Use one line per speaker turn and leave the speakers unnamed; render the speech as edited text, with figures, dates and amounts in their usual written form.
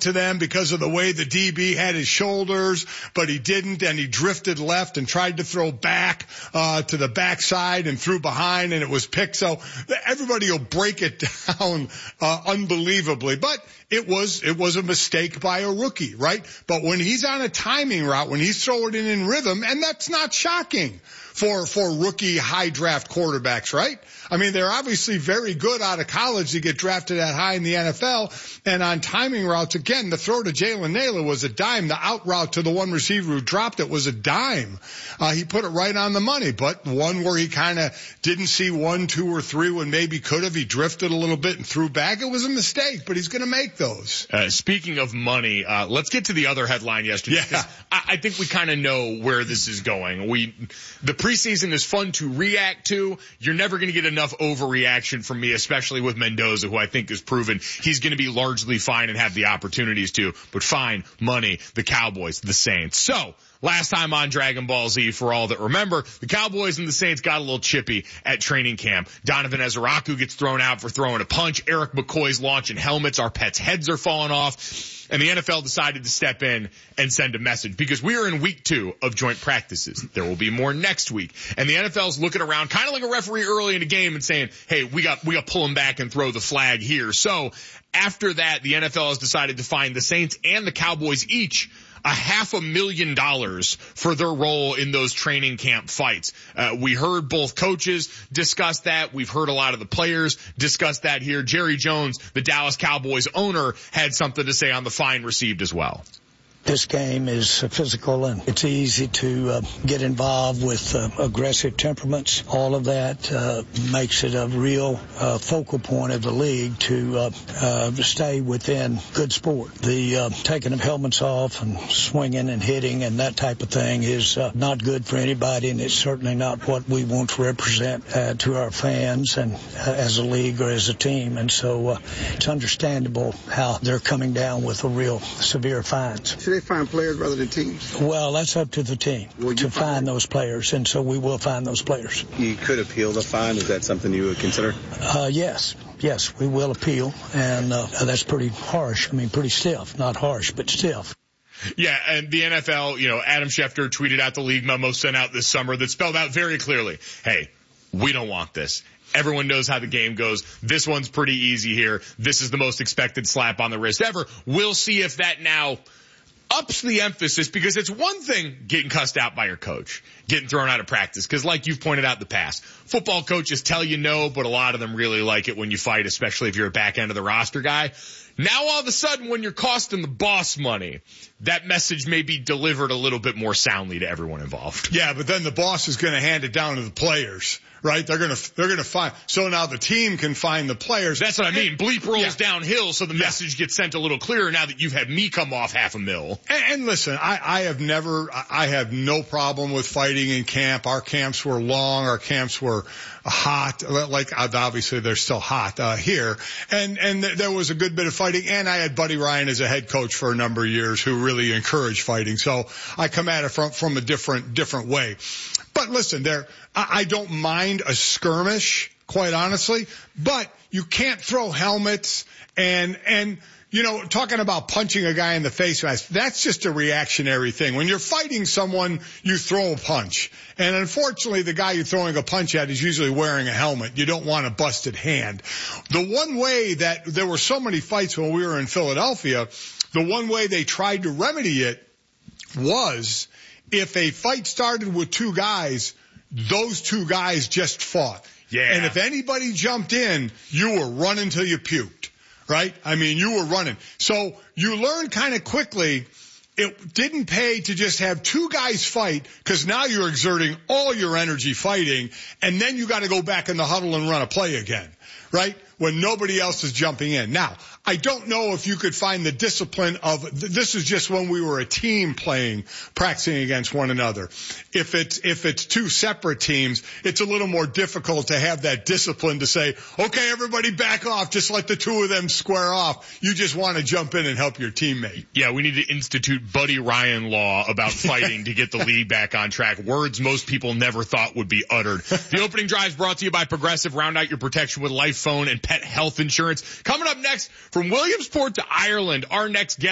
it to them because of the way the DB had his shoulders, but he didn't, and he drifted left and tried to throw back to the backside and threw behind, and it was picked. So everybody will break it down unbelievably, but it was a mistake by a rookie, right? But when he's on a timing route, when he's throwing it in rhythm, and that's not shocking for rookie high draft quarterbacks, right? I mean, they're obviously very good out of college to get drafted that high in the NFL. And on timing routes, again, the throw to Jalen Naylor was a dime. The out route to the one receiver who dropped it was a dime. He put it right on the money, but one where he kind of didn't see 1, 2, or 3 when maybe could have. He drifted a little bit and threw back. It was a mistake, but he's going to make those.
Speaking of money, let's get to the other headline yesterday.
Yeah.
I think we kind of know where this is going. The preseason is fun to react to. You're never going to get enough overreaction from me, especially with Mendoza, who I think has proven he's going to be largely fine and have the opportunities to. But fine, money, the Cowboys, the Saints. So, last time on Dragon Ball Z, for all that remember, the Cowboys and the Saints got a little chippy at training camp. Donovan Ezeraku gets thrown out for throwing a punch. Eric McCoy's launching helmets. Our pets' heads are falling off. And the NFL decided to step in and send a message because we are in week 2 of joint practices. There will be more next week. And the NFL's looking around kind of like a referee early in a game and saying, hey, we got to pull him back and throw the flag here. So after that, the NFL has decided to fine the Saints and the Cowboys each $500,000 for their role in those training camp fights. We heard both coaches discuss that. We've heard a lot of the players discuss that here. Jerry Jones, the Dallas Cowboys owner, had something to say on the fine received as well.
This game is physical, and it's easy to get involved with aggressive temperaments. All of that makes it a real focal point of the league to stay within good sport. The taking of helmets off and swinging and hitting and that type of thing is not good for anybody, and it's certainly not what we want to represent to our fans and as a league or as a team. And so it's understandable how they're coming down with a real severe fines.
They find players rather than teams?
Well, that's up to the team to find those players, and so we will find those players.
You could appeal the fine. Is that something you would consider?
Yes, we will appeal, and that's pretty harsh. I mean, pretty stiff. Not harsh, but stiff.
Yeah, and the NFL, Adam Schefter tweeted out the league memo sent out this summer that spelled out very clearly, hey, we don't want this. Everyone knows how the game goes. This one's pretty easy here. This is the most expected slap on the wrist ever. We'll see if that now ups the emphasis, because it's one thing getting cussed out by your coach, getting thrown out of practice, because like you've pointed out in the past, football coaches tell you no, but a lot of them really like it when you fight, especially if you're a back end of the roster guy. Now all of a sudden, when you're costing the boss money, that message may be delivered a little bit more soundly to everyone involved.
Yeah, but then the boss is going to hand it down to the players, right? They're going to find. So now the team can find the players.
That's what I mean. Bleep rolls downhill, so the message gets sent a little clearer now that you've had me come off $500,000.
And listen, I have no problem with fighting in camp. Our camps were long. Our camps were hot. Like, obviously they're still hot, here. And there was a good bit of fighting. And I had Buddy Ryan as a head coach for a number of years who really encouraged fighting. So I come at it from a different way. But listen, I don't mind a skirmish, quite honestly, but you can't throw helmets and talking about punching a guy in the face, that's just a reactionary thing. When you're fighting someone, you throw a punch. And unfortunately, the guy you're throwing a punch at is usually wearing a helmet. You don't want a busted hand. The one way that there were so many fights when we were in Philadelphia, the one way they tried to remedy it was if a fight started with 2 guys, those 2 guys just fought.
Yeah.
And if anybody jumped in, you were running till you puked. Right? I mean, you were running. So you learn kind of quickly it didn't pay to just have 2 guys fight, because now you're exerting all your energy fighting, and then you got to go back in the huddle and run a play again, right? When nobody else is jumping in. Now, I don't know if you could find the discipline of, this is just when we were a team practicing against one another. If it's 2 separate teams, it's a little more difficult to have that discipline to say, okay, everybody back off, just let the 2 of them square off. You just want to jump in and help your teammate.
Yeah, we need to institute Buddy Ryan law about fighting to get the league back on track. Words most people never thought would be uttered. The opening drive is brought to you by Progressive. Round out your protection with life, phone, and pet health insurance. Coming up next, from Williamsport to Ireland, our next guest